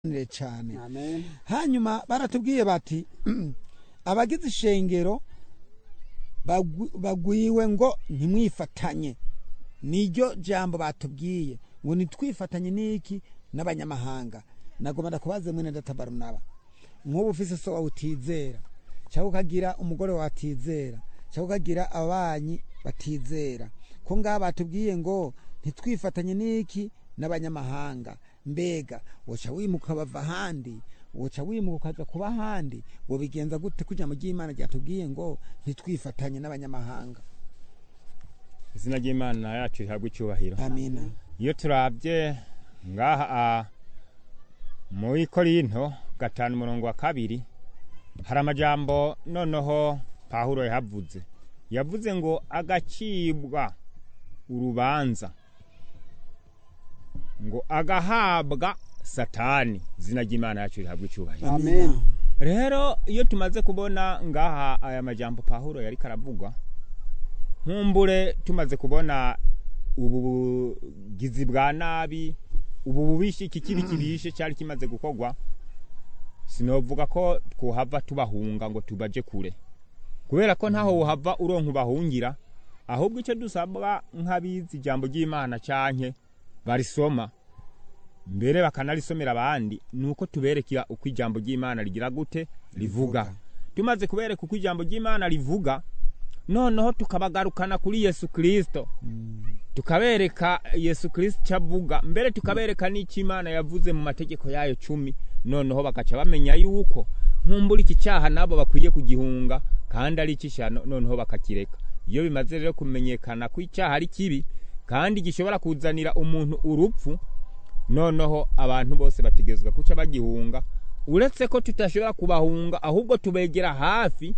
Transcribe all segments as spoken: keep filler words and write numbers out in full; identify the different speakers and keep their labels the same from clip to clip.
Speaker 1: cyane.
Speaker 2: Amen.
Speaker 1: Hanyuma baratubwiye bati abagize ishengero bagwiwe ngo ntimwifatanye. Niryo jambo batubwiye ngo nitwifatanye niki n'abanyamahanga. Nagoma ndakubaze mwene databarunaba. Nk'ubu ufise so utizera. Cyangwa ukagira umugore watizera. Cyangwa ukagira ababanyi batizera. Ko ngaba batubwiye ngo ntitwifatanye niki n'abanyamahanga. Mbega woca wimuka bava handi, woca wimuka ukaza kuba handi, wo bigenza gute kuja mu ry'Imana ryatubwiye ngo ntitwifatanye n'abanyamahanga.
Speaker 3: Izina ry'Imana yacu rihabwe icyubahiro.
Speaker 1: Amina.
Speaker 3: Iyo turabye ngaha muri Korinto gatanu murongo wa kabiri hari amajambo noneho Pawulo yavuze. Yavuze ngo agacibwa urubanza ngo agahabwa Satani. Izina ry'Imana yacu rihabwe icyubahiro.
Speaker 2: Amen.
Speaker 3: Rero iyo tumaze kubona ngaha aya majambo Pawulo yari karavugwa, nkumbure tumaze kubona ubu gizi bwa nabi, ubu bubishi kikiri kibishe cyari kimaze gukogwa, sinovuga ko kuhava tubahunga ngo tubaje kure, kubera ko ntaho uhava uronka bahungira, ahubwo icyo dusabwa nk'abizi ijambo ry'Imana cyanke barisoma mbere bakanalisomera abandi, nuko tuberekira uko ijambo ry'Imana rigira gute rivuga. Tumaze kubereka uko ijambo ry'Imana rivuga, noneho tukabagarukana kuri Yesu Kristo, mm. tukabereka Yesu Kristo cyavuga, mbere tukabereka n'iki Imana yavuze mu mategeko yayo cumi, noneho bakaca bamenya yuko nkumbura iki cyaha nabo bakwiye kugihunga kandi ari ikishano, noneho bakakireka. Iyo bimaze rero kumenyekana ko icyaha ari kibi kandi gishobora kuzanira umuntu urupfu, noneho abantu bose bategezwa kuca bagihunga, uretse ko tutashobora kubahunga ahubwo tubegera hafi,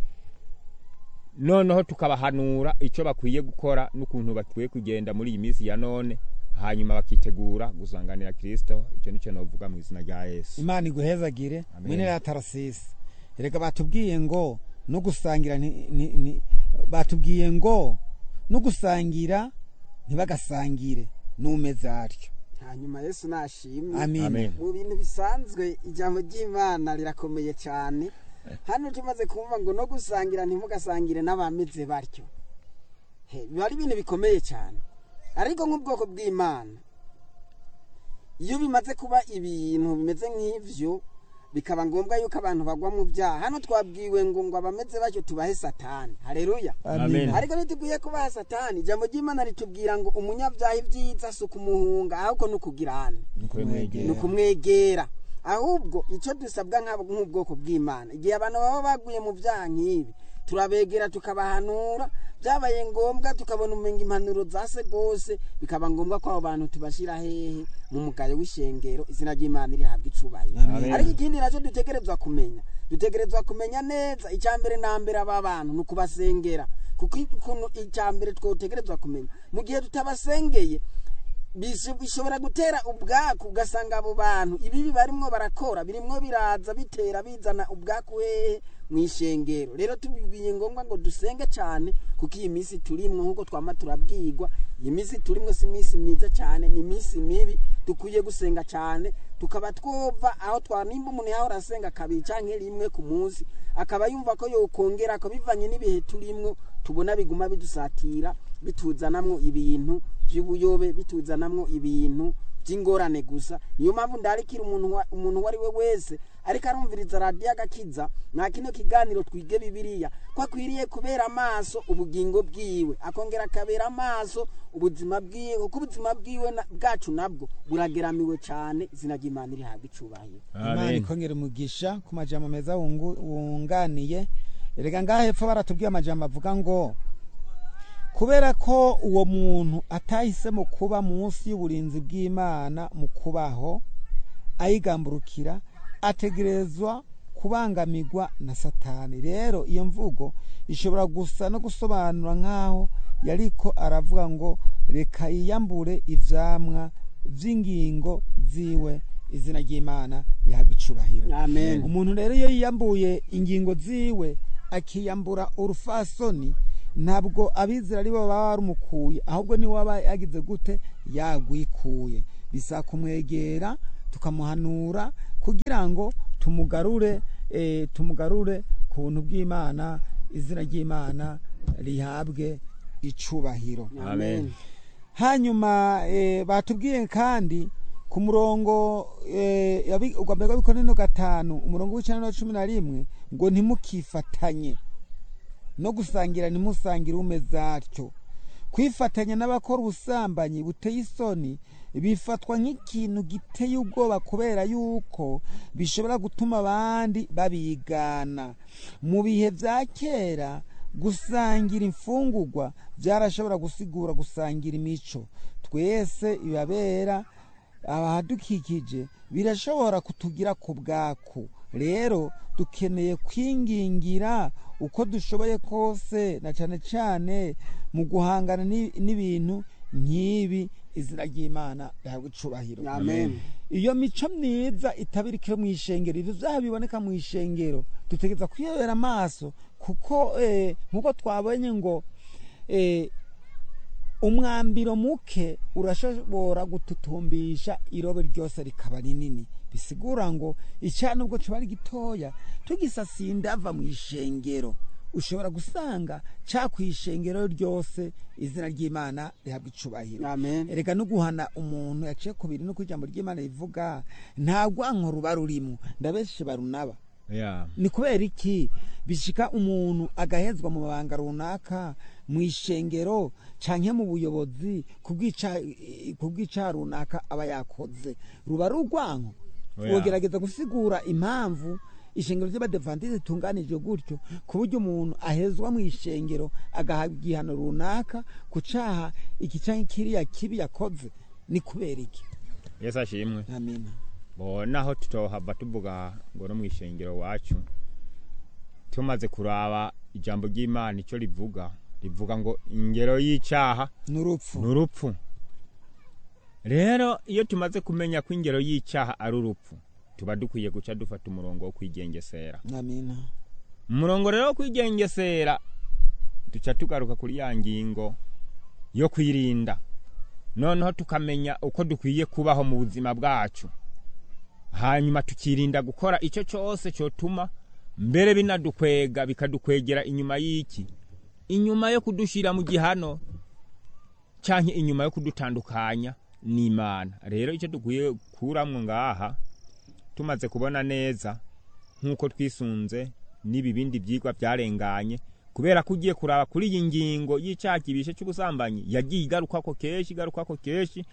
Speaker 3: noneho tukabahanura icyo bakwiye gukora n'ukuntu bakwiye kugenda muri iyi minsi ya none, hanyuma bakitegura gusanganira Kristo. Icyo nicyo novuga mu izina rya Yesu.
Speaker 1: Imana iguhezagire. Mwene ya Tarasisi erega batubwiye ngo no gusangira ni, ni, ni batubwiye ngo no gusangira ntibagasangire n'umeze atyo.
Speaker 2: Hanyuma Yesu nashimwe.
Speaker 1: Amen.
Speaker 2: Mu bintu bisanzwe ijambo ry'Imana rirakomeye cyane. Hano tumaze kumva ngo no gusangira ntimugasangire n'abameze batyo. He, bari ibintu bikomeye cyane. Ariko nk'ubwoko bw'Imana, iyo bimaze kuba ibintu bimeze nk'ivyo, bikaba ngombwa yuko abantu bagwa mu byaha, hano twabwiwe ngo ngo abameze batyo tubahe Satani. Haleluya.
Speaker 3: Amen.
Speaker 2: Ariko nitubwiye kubaha Satani, ijambo ry'Imana ritubwira ngo umunyabyaha ibyiza sukumuhunga, ahubwo nukugirana nukumwegera. Ahubwo icyo dusabwa nk'ubwoko bw'Imana, igihe abantu baba baguye mu byaha nk'ibi, turabegera tukabahanura, byabaye ngombwa tukabona umenga impanuro zase gose, bikaba ngombwa ko abo bantu tubashira hehe mu mugayo w'ishengero. Izina ry'Imana rihabwa icubahiro. Ariko ikindi nacyo dutegerezwa kumenya, dutegerezwa kumenya neza icyambere nambere aba bantu nukubasengera, kuko ikuntu icyambere twotegerezwa kumenya, mu gihe tutabasengeye bishobora gutera ubwaku, ugasanga abo bantu ibibi barimwo barakora birimwo biraza bitera bizana ubwaku hehe mwishengero. Rero tubibiye ngombwa ngo dusenge cyane, kuko iyi minsi turimwo nkuko twama turabwirwa, iyi minsi turimwo si minsi myiza cyane, ni minsi mibi. Tukuye gusenga cyane, tukaba twova aho twanimba umuntu yaho rasenga kabiri canke rimwe ku munsi, akaba yumva ko yokongera ko bivanye n'ibihe turimwo, tubona biguma bidusatira, bituzanamwo ibintu by'ubuyobe, bituzanamwo ibintu by'ingorane gusa. Niyo mpamvu ndarikira umuntu umuntu wari we wese ariko arumviriza radio Agakiza na kino kiganiro twige Bibiliya, ko akwiriye kubera amaso ubugingo bwiwe, akongera akabera amaso ubuzima bwiwe, kuko ubuzima bwiwe bwacu nabwo burageramiwe cyane. Izina ry'Imana rihabwa icubahiro.
Speaker 1: Imana ikongera umugisha ku majambo meza wunganiye. Erega ngahe hepfo baratubwiye amajambo avuga ngo kubera ko uwo muntu atahisemo kuba munsi y'uburinzi bw'Imana mu kubaho ayigamburukira, ategerezwa kubangamirwa na Satani. Rero iyo mvugo ishobora gusa no gusobanura nkaho yariko aravuga ngo reka yiyambure ivyamwa vy'ingingo ziwe. Izina ry'Imana rihabwa icubahiro.
Speaker 2: Amen.
Speaker 1: Umuntu rero iyo yiyambuye ingingo ziwe akiyambura urufasoni, ntabwo abizera ari bo baba barumukuye, ahubwo ni waba yagize gute yagwikuye. Bisa kumwegera tukamuhanura kugira ngo tumugarure eh, tumugarure ku buntu bw'Imana, izina ry'Imana rihabwe icubahiro.
Speaker 3: Amen.
Speaker 1: Hanyuma eh, batubwiye kandi ku murongo eh, ugambega bikoneno gatanu umurongo w'icana na cumi na rimwe ngo ntimukifatanye no gusangira ntimusangira umeze atyo. Kwifatanya n'abakora ubusambanyi buteye isoni bifatwa nk'ikintu giteye ubwoba kubera yuko bishobora gutuma abandi babigana. Mu bihe vya kera gusangira imfungurwa byarashobora gusigura gusangira imico. Twese ibabera abadukikije birashobora kutugira ku bwaku. Rero dukeneye kwingingira uko dushoboye kose, na cane cane mu guhangana n'ibintu nk'ibi, izina ry'Imana rihabwe icubahiro.
Speaker 2: Amen.
Speaker 1: Iyo mico myiza itabirikira mu ishengero, ivyo vyaha biboneka mu ishengero dutegeza kwiyobera amaso, kuko eh, nkuko twabonye ngo eh, umwambiro muke urashobora gututumbisha irobe ryose rikaba rinini. Bisigura ngo icana ubwo cyo bari gitoya tugisasiye indava mu ishengero, ushobora gusanga ca kwishengero ryose, izina ry'Imana rihabwa icubahiro.
Speaker 2: Amen.
Speaker 1: Erega no guhana umuntu yaciye kubiri no kwijambo ry'Imana rivuga nta gwanko ruba rurimo, ndabeshe barunaba.
Speaker 3: Yeah.
Speaker 1: Ni kubera iki bishika umuntu agahezwa mu mabanga runaka mu ishengero canke mu buyobozi kubwica kubwica runaka aba yakoze, ruba rugwanko. Wogerageza gusigura impamvu ishengero ry'Abadventiste tunganije gutyo ku buryo umuntu ahezwa mu ishengero agahabwa igihano runaka ku caha iki canke kiriya kibi yakoze. Ni kubera iki?
Speaker 3: Yesu ashimwe.
Speaker 1: Amina.
Speaker 3: Bo naho tutohava tuvuga ngo no mu ishengero wacu tumaze kuraba ijambo ry'Imana ico rivuga, rivuga ngo ingero y'icaha
Speaker 1: n'urupfu.
Speaker 3: n'urupfu. Rero iyo tumaze kumenya ko ingero y'icaha ari urupfu, tuba dukwiye guca dufata umurongo wo kwigengesera.
Speaker 1: Amina.
Speaker 3: Umurongo rero wo kwigengesera duca tugaruka kuri ya ngingo yo kwirinda, noneho tukamenya uko dukwiye kubaho mu buzima bwacu, hanyuma tukirinda gukora ico cyose cyotuma mbere binadukwega bikadukwegera inyuma y'iki, inyuma yo kudushira mu gihano canke inyuma yo kudutandukanya n'Imana. Rero ico dukwiye kuramwo ngaha tumaze kubona neza nkuko twisunze nibi bindi byigwa byarenganye, kubera kugiye kuraba kuri iyi ngingo y'icakibishe cy'ubusambanyi yagiye igaruka ko keshi igaruka ko keshi.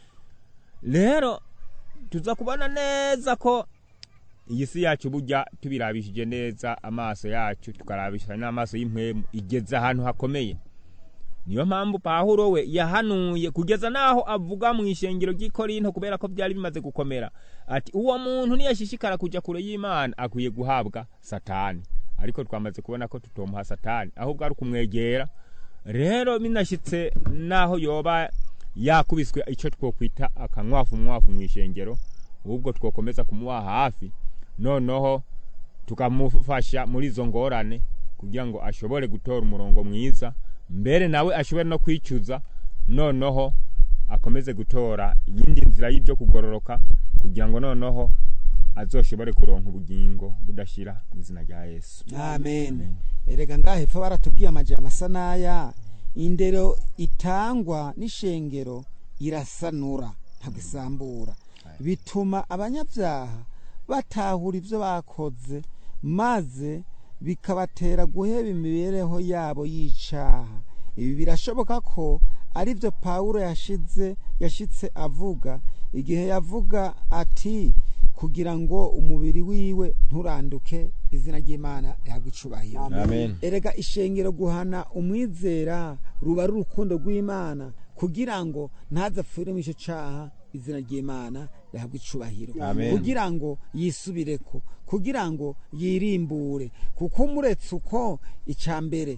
Speaker 3: Rero tuza kubona neza ko iyi si yacu burya tubirabishije neza amaso yacu tukarabisha n'amaso y'impwemu igeze ahantu hakomeye. Niyo mpamvu Pawulo we yahanuye kugeza naho avuga mu ishengero ry'Ikorinto, kubera ko byari bimaze gukomera, ati uwo muntu niyashishikara kuja kure y'Imana akwiye guhabwa Satani. Ariko twamaze kubona ko tutomuha Satani, ahubwo ari kumwegera. Rero binashitse naho yoba yakubiswe ico twokwita akankwafu mwafu mu ishengero, ubwo twokomeza kumuha hafi, noneho tukamufasha muri izo ngorane kugira ngo ashobore gutora umurongo mwiza, mbere nawe ashobore no kwicuza, noneho akomeze gutora yindi nzira y'ibyo kugororoka kugira ngo noneho azoshobore kuronka ubugingo budashira mu izina rya Yesu.
Speaker 1: Amen. Amen. Erega ngahe fa baratubwiye amajambo asanaya, indero itangwa n'ishengero irasanura ntagisambura, bituma abanyabyaha batahura ivyo bakoze, maze bikabatera guheba imibereho yabo y'icaha. Ibi birashoboka ko ari byo Pawulo yashize yashitse avuga igihe yavuga ati kugira ngo umubiri wiwe nturanduke, izina ry'Imana rihabwe icubahiro.
Speaker 3: Amen.
Speaker 1: Erega ishengero guhana umwizera ruba rurukundo rw'Imana kugira ngo ntazapfire mu ico caha, izina ry'Imana rihabwe icubahiro. Kugira ngo yisubireko, kugira ngo yirimbure, kuko muretse uko icambere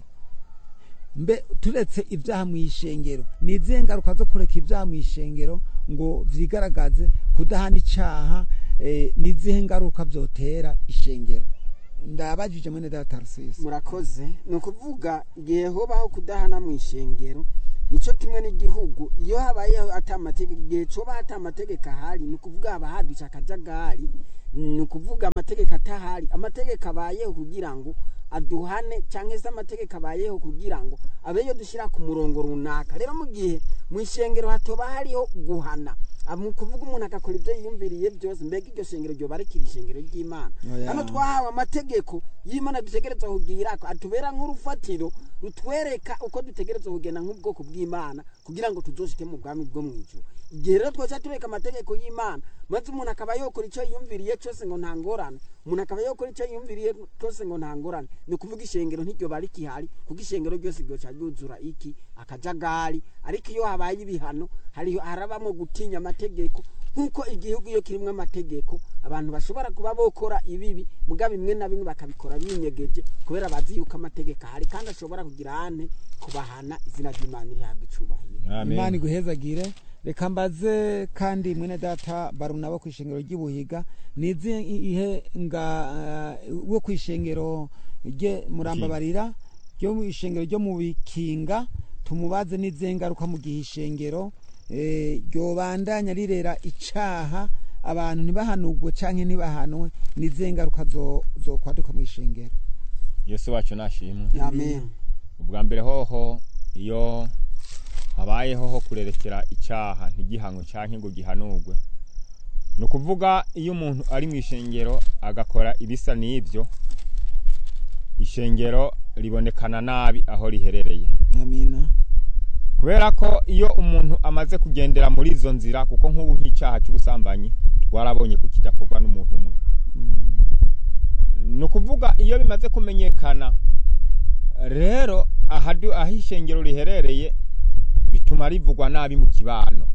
Speaker 1: mbe turetse ibyaha mu ishengero nizihe ngaruka zo kureka ibyaha mu ishengero ngo vyigaragaze kudahana icaha, eh, nizihe ngaruka vyotera ishengero? Ndabajije mwene data Tarsis.
Speaker 2: Murakoze. Nukuvuga igihe hobaho kudahana mu ishengero nico kimwe n'igihugu iyo habayeho atamategeko, igihe coba atamategeko ahari nukuvuga abahaduca akajagari ni ukuvuga amategeko atahari. Amategeko abayeho kugira ngo aduhane cyangwa se amategeko abayeho kugira ngo abeyo dushyira ku murongo runaka. Rero mu gihe mu ishengero hatoba hariho guhana, mu kuvuga umuntu agakora ibyo yiyumviriye byose, mbega iryo shengero ryo barikira ishengero ry'Imana. Hano twahawe amategeko y'Imana dutegereza kugira ko atubera nk'urufatiro rutwereka uko dutegereza kugenda nk'ubwoko bw'Imana kugira ngo tuzoshike mu bwami bwo mwijuru. Igihe rero twese tureka amategeko y'Imana, maze umuntu akaba yokora icyo yiyumviriye cyose ngo nta ngorane, umuntu akaba yokora icyo yiyumviriye cyose ngo nta ngorane, ni kuvuga ishengero ntiryo barikihari, kuko ishengero ryose ryo cyajuzura iki akajagari. Ariko iyo habaye ibihano, hari harabamo gutinya amategeko, nkuko igihugu iyo kirimwe amategeko abantu bashobora kuba bokora ibibi muga bimwe na bimwe bakabikora binyegeje kubera bazi yuko amategeko ahari kandi ashobora kugira ane kubahana. Izina ry'Imana rihabwa icubahiro.
Speaker 1: Imana iguhezagire. Reka mbaze kandi mwene data Barunaba ku ishengero ry'Ibuhiga, nizi ihe nga uh, wo ku ishengero rye Murambabarira ryo mu ishengero ryo mu Bikinga, tumubaze n'izengaruka mu gihe ishengero eh ryo bandanya rirera icaha abantu ntibahanugwe canke ntibahanwe, n'izengaruka zo zo kwaduka mu ishengero.
Speaker 3: Yesu wacu nashimwe.
Speaker 2: Amen.
Speaker 3: Ubwa mbere hoho iyo habayeho ho kurerekera icaha ntigihanwe canke ngo gihanugwe, no kuvuga iyo umuntu ari mu ishengero agakora ibisa n'ivyo, ishengero ribonekana nabi aho riherereye.
Speaker 1: Amina.
Speaker 3: Kubera ko iyo umuntu amaze kugendera muri izo nzira, kuko nk'ubu nk'icaha cy'ubusambanyi twarabonye ko kidakorwa n'umuntu umwe, mm. no kuvuga iyo bimaze kumenyekana rero ahadu ahishengero riherereye bituma rivugwa nabi mu kibano,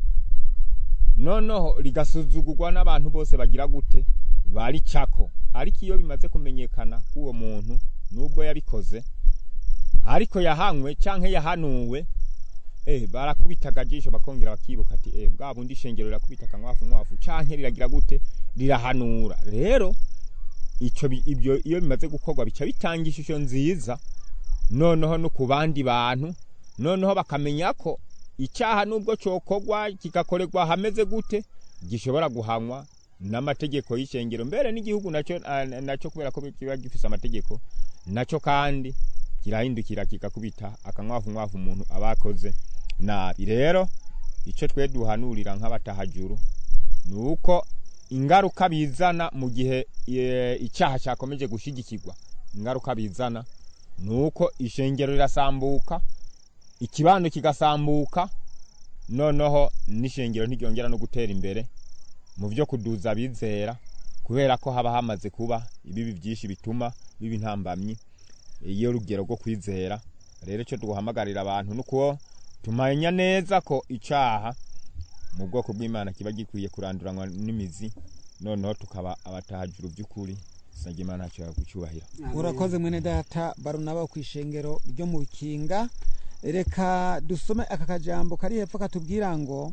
Speaker 3: noneho rigasuzugurwa n'abantu bose bagira gute bari cako. Ariko iyo bimaze kumenyekana kuwo muntu nubwo yabikoze ariko yahanwe canke yahanuwe, eh barakubitaga jisho bakongera bakibuka ati eh bwa bundi shengero rirakubita kankwafu nkwafu canke riragira gute rirahanura. Rero ico ibyo iyo bimaze gukorwa bica bitanga ishusho nziza noneho no kubandi bantu, noneho bakamenya ko icyaha nubwo cyokorwa kikakorerwa hameze gute gishobora guhanwa n'amategeko y'ishengero, mbere n'igihugu nacyo nacyo kubera ko kiba gifise amategeko nacyo kandi kirahindukira kikakubita akankwafu nkwafu umuntu abakoze nabi. Rero ico twe duhanurira nk'abatahajuru nuko ingaruka bizana mu gihe icyaha cyakomeje gushigikirwa, ingaruka bizana nuko ishengero rirasambuka, ikibando kigasambuka, noneho n'ishengero ntiryongera no gutera imbere mu byo kuduza bizera, kubera ko haba hamaze kuba ibibi byinshi bituma bibi ntambamyi iyo rugero rwo kwizera. Rero cyo duhamagarira abantu nuko tumanya neza ko icaha mu bwoko bw'Imana kiba gikwiye kuranduranwa n'imizi, noneho tukaba abatahajuru by'ukuri. Sage Imana cyo yagucyubahira.
Speaker 1: Urakoze mwene data Barunaba ku ishengero ryo mu Bikinga. Reka dusome aka kajambo kari hepfo katubwira ngo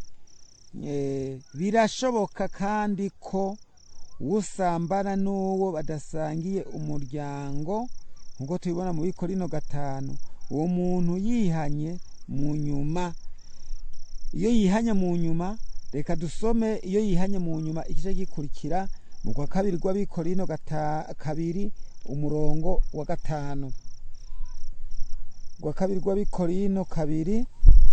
Speaker 1: e, birashoboka kandi ko usambana n'uwo badasangiye umuryango, nkuko tubibona mu Bikorino gatanu, uwo muntu yihanye mu nyuma. Iyo yihanye mu nyuma, reka dusome iyo yihanye mu nyuma ikice gikurikira mu kwa kabiri gwa Bikorino kabiri umurongo wa gatanu. Gwa kabiri gwa Bikorino kabiri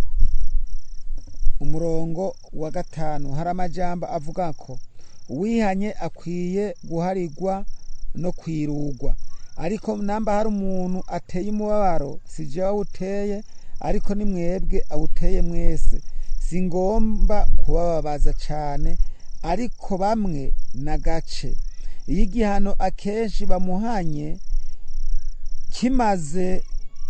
Speaker 1: umurongo wa gatanu hari amajambo avuga ko uwihanye akwiye guharigwa no kwirugwa. Ariko namba hari umuntu ateye umubabaro sije wawuteye, ariko ni mwebwe awuteye mwese. Singomba kubababaza cyane, ariko bamwe na gace. Iyo igihano akenshi bamuhanye kimaze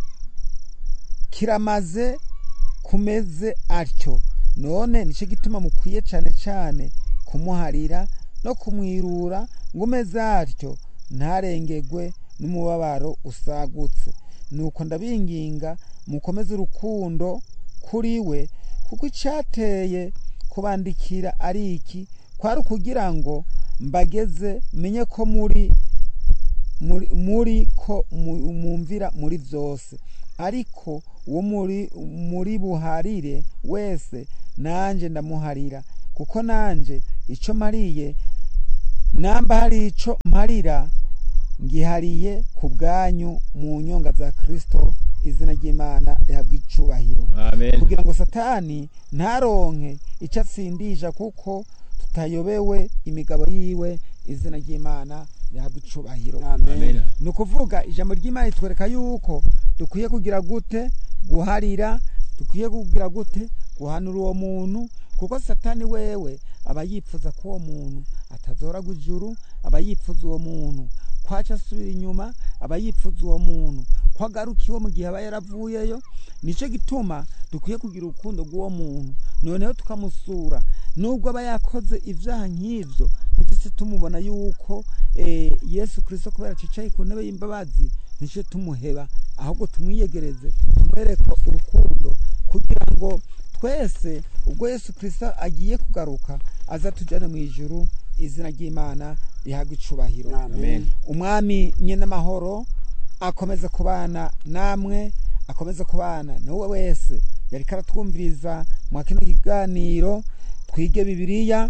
Speaker 1: kiramaze kumeze atyo, none nico gituma mukwiye cyane cyane kumuharira no kumwirura ngo umeze atyo ntarengegwe n'umubabaro usagutse. Nuko ndabinginga mukomeze urukundo kuri we, kuko icyateye kubandikira ari iki, kwari kugira ngo mbageze menye ko muri muri, muri ko mumvira muri byose. Ariko uwo muri muri buharire wese nanje ndamuharira, kuko nanje ico mariye namba hari ico mparira ngihariye ku bwanyu mu nyonga za Kristo, izina ry'Imana rihabwa icubahiro.
Speaker 3: Amen.
Speaker 1: Kugira ngo Satani ntaronke ico atsindisha kuko tutayobewe imigabo yiwe, izina ry'Imana rihabwa icubahiro.
Speaker 3: Amen.
Speaker 1: Ni kuvuga ijambo ry'Imana itwereka yuko dukwiye kugira gute guharira, dukwiye kugira gute guhanura uwo muntu, kuko Satani wewe aba yipfuza ko uwo muntu atazora gujuru, aba yipfuza uwo muntu kwaca asubira inyuma, aba yipfuza uwo muntu kwagarukiwe mu gihe aba yaravuyeyo. Nico gituma dukwiye kugira urukundo rw'uwo muntu, noneho tukamusura nubwo aba yakoze ivyaha nk'ivyo, bitse tumubona yuko eh, Yesu Kristo kubera cicaye ku ntebe y'imbabazi nico tumuheba, ahubwo tumwiyegereze, tumwereka urukundo kugira ngo twese ubwo Yesu Kristo agiye kugaruka aza tujane mu ijuru, izina ry'Imana rihabwa icubahiro.
Speaker 2: Amen.
Speaker 1: Umwami nyene amahoro akomeze kubana namwe, akomeze kubana nawe wese yari karatwumviriza mu kino kiganiro twige Bibiliya.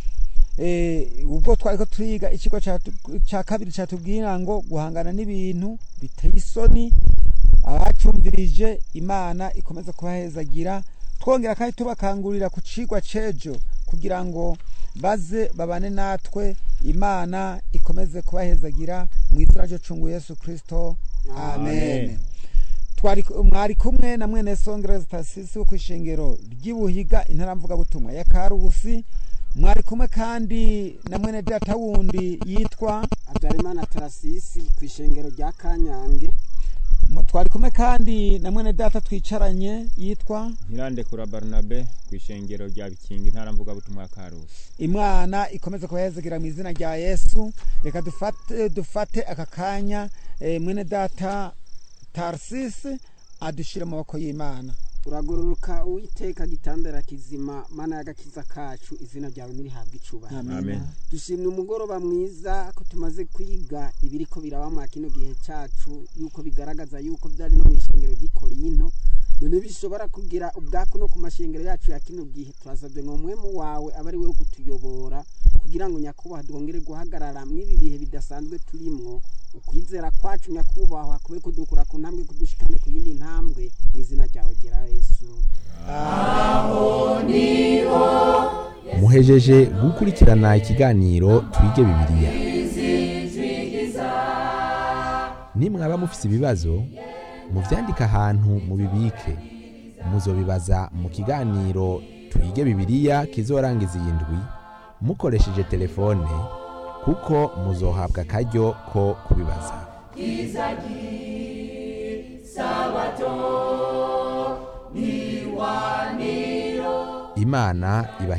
Speaker 1: Eh, ubwo twariko twiga ikigo ca kabiri catubwira ngo guhangana n'ibintu biteye isoni. Abacumvirije Imana ikomeze kubahezagira, twongera kandi tubakangurira ku cigwa cejo kugira ngo baze babane natwe. Imana ikomeze kubahezagira mu izina ryo cungu Yesu Kristo. Amen. Amen. Twari mwari kumwe na mwene Songereza Tasisi wo kwishengero ry'Ibuhiga intaramvuga butumwa ya Karusi. Mwari kumwe kandi na mwene data wundi yitwa
Speaker 2: Habyarimana Tarasisi kwishengero rya Kanyange.
Speaker 1: Twari kumwe kandi na mwene data twicaranye yitwa
Speaker 3: Nyirandekura Barnabe kwishengero rya Bikingi ntaramvuga butumwa ya Karusi.
Speaker 1: Imana ikomeze kubahezagira mu izina rya Yesu. Reka dufate dufate akakanya e, mwene data Tarsisi adushire mu maboko y'Imana.
Speaker 2: Uragururuka Uwiteka gitandara kizima, mana y'agakiza kacu, izina ryawe nirihabwa icubahiro.
Speaker 3: Amen.
Speaker 2: Dushimye umugoroba mwiza ko tumaze kwiga ibiriko biraba mu kino gihe cyacu, yuko bigaragaza yuko byari no mu ishengero ry'Ikorinto, none bishobora kugira ubwako no ku mashengero yacu ya kino gihe. Turasabye ngo mwemu wawe abari wewe kutuyobora kugira ngo nyakubahwa twongere guhagarara mu ibi bihe bidasanzwe turimwo. Ukwizera kwacu nyakubahwa kube kudukura ku ntambwe kudushikane ku yindi ntambwe, mu izina ryawe gera Yesu.
Speaker 4: Muhejeje gukurikirana ikiganiro twige Bibiliya. Nimwaba mufise ibibazo muvyandika ahantu mubibike, muzobibaza mu kiganiro twige Bibiliya kizorangiza iyi ndwi mukoresheje telefone, kuko muzohabwa akaryo ko kubibaza. Imana iba